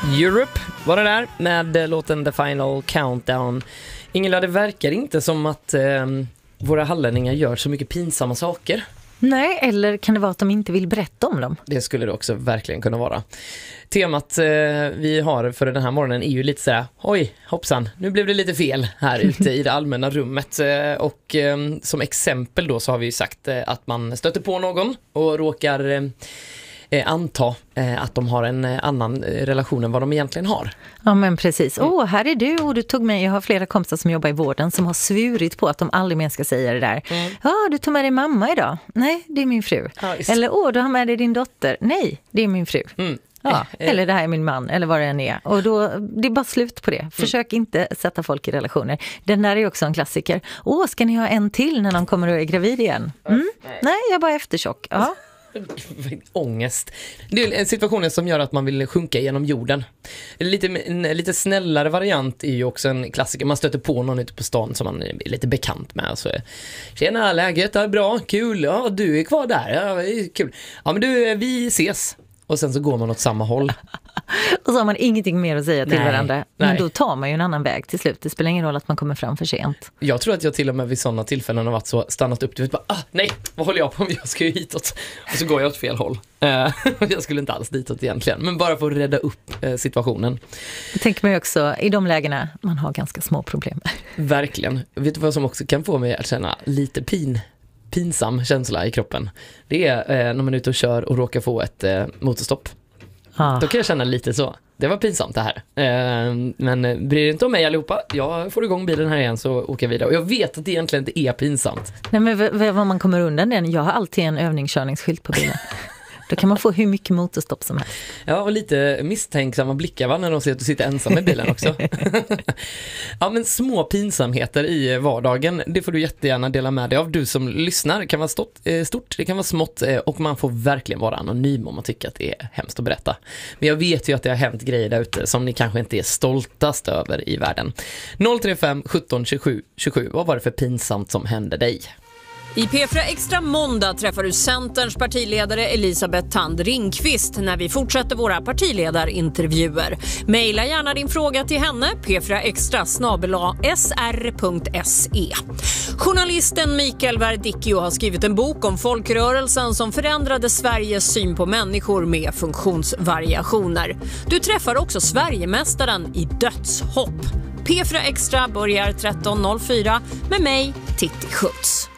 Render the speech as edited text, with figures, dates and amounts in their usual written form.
Europe var det där med låten The Final Countdown. Ingela, det verkar inte som att våra hallänningar gör så mycket pinsamma saker. Nej, eller kan det vara att de inte vill berätta om dem? Det skulle det också verkligen kunna vara. Temat vi har för den här morgonen är ju lite sådär, oj, hoppsan, nu blev det lite fel här ute i det allmänna rummet. Och som exempel då så har vi ju sagt att man stöter på någon och råkar anta att de har en annan relation än vad de egentligen har. Ja, men precis. Här är du och du tog med, jag har flera kompisar som jobbar i vården som har svurit på att de aldrig mer ska säga det där. Du tog med dig mamma idag. Nej, det är min fru. Ja, eller, du har med dig din dotter. Nej, det är min fru. Ja, eller det här är min man, eller vad det än är. Och då, det är bara slut på det. Försök inte sätta folk i relationer. Den där är också en klassiker. Ska ni ha en till när någon kommer och är gravid igen? Nej, jag är bara efterchock. Ja. Ångest. Det är en situation som gör att man vill sjunka genom jorden. En lite snällare variant är ju också en klassiker. Man stöter på någon ute på stan som man är lite bekant med. Så, tjena, läget är bra, kul. Ja, du är kvar där. Ja, det är kul. Ja, men du, vi ses. Och sen så går man åt samma håll. Och så har man ingenting mer att säga till varandra. Men då tar man ju en annan väg till slut. Det spelar ingen roll att man kommer fram för sent. Jag tror att jag till och med vid sådana tillfällen har varit så stannat upp. Du vet bara, nej, vad håller jag på med? Jag ska ju hitåt. Och så går jag åt fel håll. Jag skulle inte alls ditåt egentligen. Men bara för att rädda upp situationen. Jag tänker mig också, i de lägena, man har ganska små problem. Verkligen. Vet du vad som också kan få mig att känna lite pinsam känsla i kroppen? Det är när man är ute och kör och råkar få ett motorstopp. Då kan jag känna lite så. Det var pinsamt det här. Men bryr inte om mig allihopa. Jag får igång bilen här igen så åker jag vidare. Och jag vet att det egentligen inte är pinsamt. Nej, men vad man kommer undan den. Jag har alltid en övningskörningsskylt på bilen. Då kan man få hur mycket motorstopp som helst. Ja, och lite misstänksamma blickar, va, när de ser att du sitter ensam i bilen också. Ja, men små pinsamheter i vardagen, det får du jättegärna dela med dig av. Du som lyssnar, det kan vara stort, det kan vara smått, och man får verkligen vara anonym om man tycker att det är hemskt att berätta. Men jag vet ju att det har hänt grejer där ute som ni kanske inte är stoltast över i världen. 035 17 27 27, vad var det för pinsamt som hände dig? I P4 Extra måndag träffar du Centerns partiledare Elisabeth Thand Ringqvist när vi fortsätter våra partiledarintervjuer. Maila gärna din fråga till henne, p4extra@sr.se. Journalisten Mikael Verdicchio har skrivit en bok om folkrörelsen som förändrade Sveriges syn på människor med funktionsvariationer. Du träffar också Sverigemästaren i dödshopp. P4 Extra börjar 13.04 med mig, Titti Schultz.